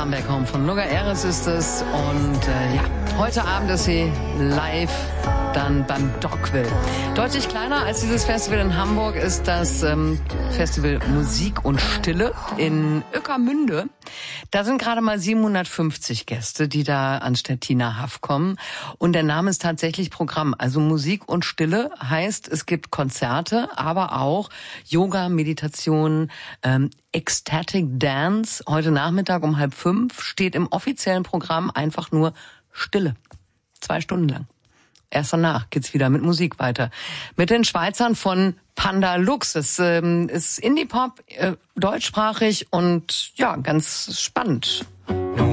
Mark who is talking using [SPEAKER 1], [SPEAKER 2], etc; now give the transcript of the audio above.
[SPEAKER 1] Come Back Home von Nogga Eres ist es. Und heute Abend ist sie live dann beim Dogville. Deutlich kleiner als dieses Festival in Hamburg ist das Festival Musik und Stille in Ueckermünde. Da sind gerade mal 750 Gäste, die da an Stettiner Haff kommen. Und der Name ist tatsächlich Programm. Also Musik und Stille heißt, es gibt Konzerte, aber auch Yoga, Meditation, Ecstatic Dance. Heute Nachmittag um 4:30 steht im offiziellen Programm einfach nur Stille. 2 Stunden lang. Erst danach geht's wieder mit Musik weiter. Mit den Schweizern von Panda Lux. Es ist Indie-Pop, deutschsprachig und ja, ganz spannend.